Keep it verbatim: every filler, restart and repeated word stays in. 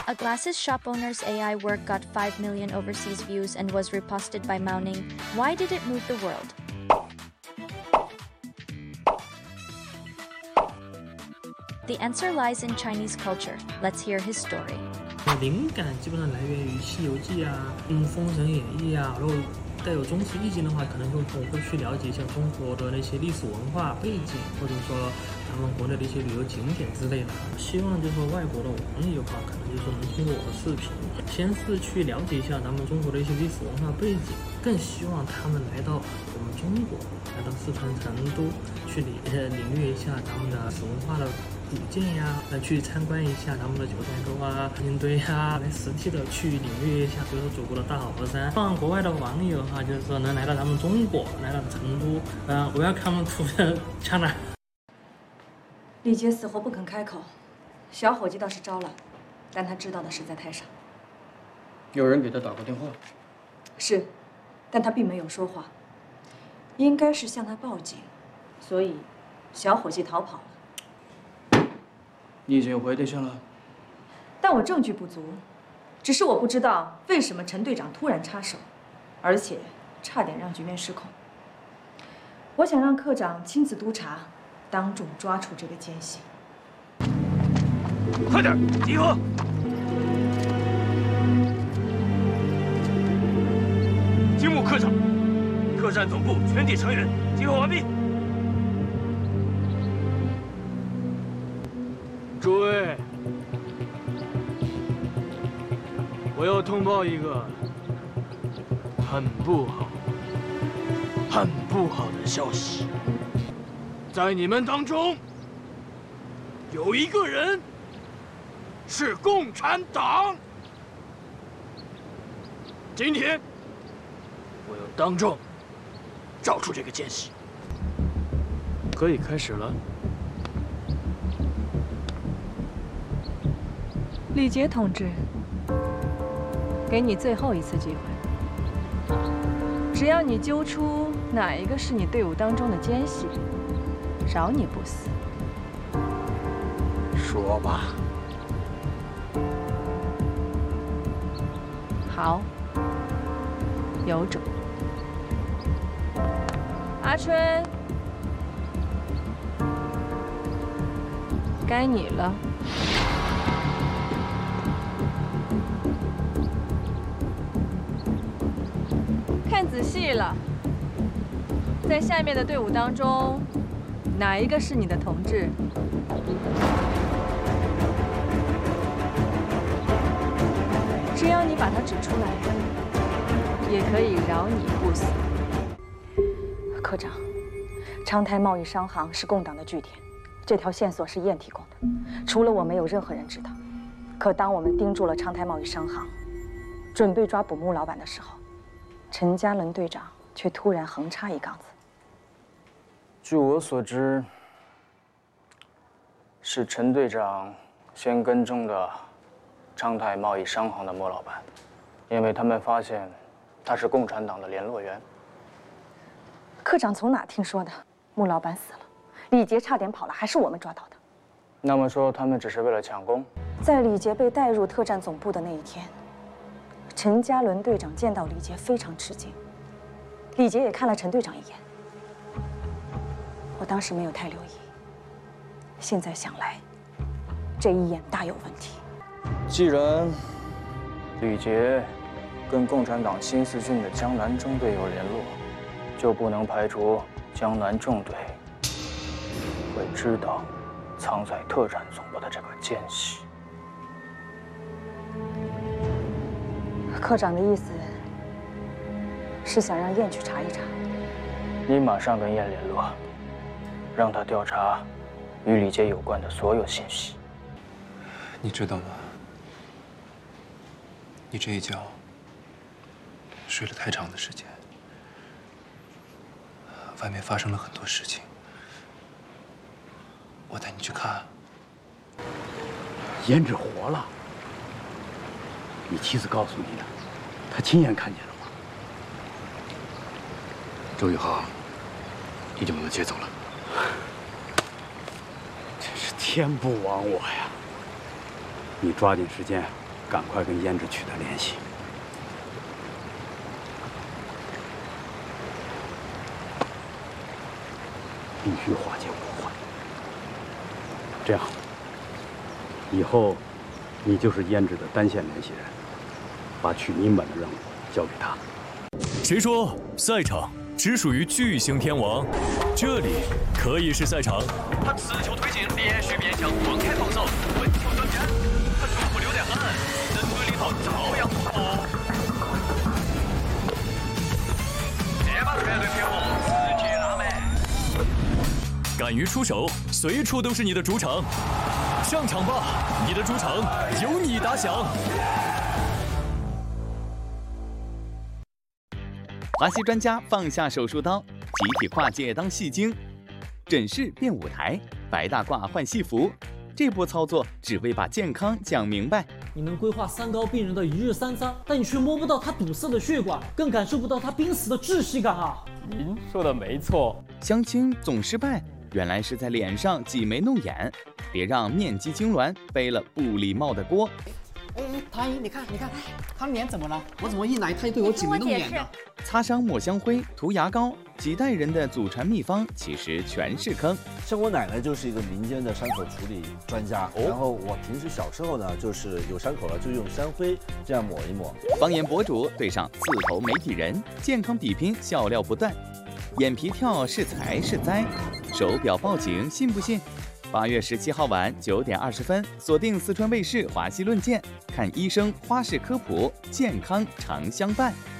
A glasses shop owner's A I work got five million overseas views and was reposted by Mouning. Why did it move the world? The answer lies in Chinese culture. Let's hear his story. 灵感基本上来源于《西游记》啊，嗯，《封神演义》啊，然后带有中式意境的话，可能就我会去了解一下中国的那些历史文化背景，或者说他们国内的一些旅游景点之类的。希望就是说外国的网友的话，可能就是说能通过我的视频，先是去了解一下咱们中国的一些历史文化背景，更希望他们来到我们中国，来到四川成都，去领呃领略一下咱们的史文化的古建呀，呃，去参观一下咱们的九寨沟啊、应堆啊，来实际的去领略一下，比如说祖国的大好河山。希望国外的网友哈，就是说能来到咱们中国，来到成都，嗯、呃， ，Welcome to China。 李杰死活不肯开口，小伙计倒是招了，但他知道的实在太少。 有人给他打过电话？ 是，但他并没有说话，应该是向他报警，所以小伙计逃跑了。 你已经有回对象了， 但我证据不足，只是我不知道为什么陈队长突然插手，而且差点让局面失控。我想让科长亲自督查，当众抓出这个奸细。 快点集合！金木科长，特战总部全体成员集合完毕。 诸位，我要通报一个很不好、很不好的消息。在你们当中，有一个人是共产党。今天，我要当众找出这个奸细。可以开始了。 李杰同志，给你最后一次机会，只要你揪出哪一个是你队伍当中的奸细，饶你不死。 说吧。 好，有种。阿春，该你了。 看仔细了，在下面的队伍当中，哪一个是你的同志？只要你把他指出来，也可以饶你不死。科长，昌泰贸易商行是共党的据点，这条线索是燕提供的，除了我，没有任何人知道。可当我们盯住了昌泰贸易商行，准备抓捕穆老板的时候， 陈家伦队长却突然横插一杠子。 据我所知，是陈队长先跟踪的昌泰贸易商行的穆老板，因为他们发现他是共产党的联络员。 科长从哪听说的？穆老板死了，李杰差点跑了，还是我们抓到的。 那么说，他们只是为了抢功？ 在李杰被带入特战总部的那一天， 陈家伦队长见到李杰非常吃惊，李杰也看了陈队长一眼。我当时没有太留意，现在想来，这一眼大有问题。 既然李杰跟共产党新四军的江南中队有联络，就不能排除江南中队会知道藏在特战总部的这个奸细。 科长的意思是想让燕去查一查。 你马上跟燕联络，让他调查与李杰有关的所有信息。 你知道吗？你这一觉睡了太长的时间，外面发生了很多事情，我带你去看。 胭脂活了。 你妻子告诉你的，她亲眼看见了吗？周宇浩，你就把他接走了。真是天不亡我呀！你抓紧时间赶快跟胭脂取得联系。必须化解误会。这样，以后你就是胭脂的单线联系人，把取名本的任务交给他。 谁说赛场只属于巨星天王？这里可以是赛场。 他持球推进，连续面向滚开防守，稳球转边，他中路溜得很，人堆里头照样突破。这把绝对撇红，直接拉满。 敢于出手，随处都是你的主场。上场吧，你的主场由你打响。 华西专家放下手术刀，集体跨界当戏精，诊室变舞台，白大褂换戏服。这波操作只为把健康讲明白。 你能规划三高病人的一日三餐，但你却摸不到他堵塞的血管，更感受不到他濒死的窒息感啊！ 您说的没错，相亲总失败，原来是在脸上挤眉弄眼。别让面基痉挛背了不礼貌的锅。 哎，唐姨，你看，你看，他脸怎么了？我怎么一来他就对我挤眉弄眼的？ 擦伤抹香灰，涂牙膏，几代人的祖传秘方其实全是坑。 像我奶奶就是一个民间的伤口处理专家， 哦、 然后我平时小时候呢，就是有伤口了就用山灰这样抹一抹。 方言博主对上刺头媒体人，健康比拼笑料不断。眼皮跳是财是灾？手表报警信不信？八月十七号晚九点二十分，锁定四川卫视《华西论剑》，看医生花式科普，健康常相伴。